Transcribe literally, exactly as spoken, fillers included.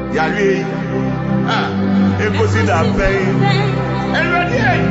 Yali, ah, it goes in that pain. And ready,